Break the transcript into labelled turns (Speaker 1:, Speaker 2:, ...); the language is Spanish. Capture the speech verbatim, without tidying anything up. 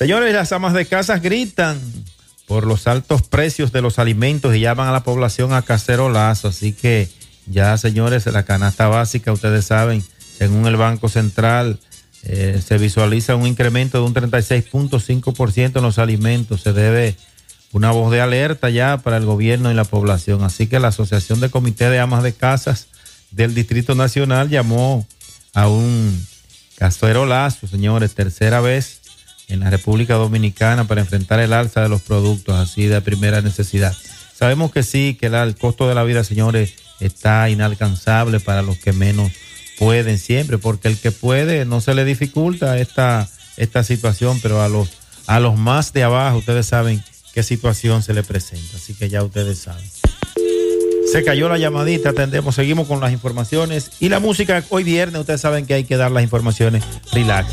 Speaker 1: Señores, las amas de casa gritan por los altos precios de los alimentos y llaman a la población a cacerolazo. Así que ya, señores, la canasta básica, ustedes saben, según el Banco Central, eh, se visualiza un incremento de un treinta y seis punto cinco por ciento en los alimentos. Se debe una voz de alerta ya para el gobierno y la población. Así que la Asociación de Comité de Amas de Casas del Distrito Nacional llamó a un cacerolazo, señores, tercera vez en la República Dominicana para enfrentar el alza de los productos así de primera necesidad. Sabemos que sí, que la, el costo de la vida, señores, está inalcanzable para los que menos pueden siempre, porque el que puede no se le dificulta esta, esta situación, pero a los, a los más de abajo, ustedes saben qué situación se le presenta, así que ya ustedes saben. Se cayó la llamadita, atendemos, seguimos con las informaciones y la música. Hoy viernes, ustedes saben que hay que dar las informaciones relax.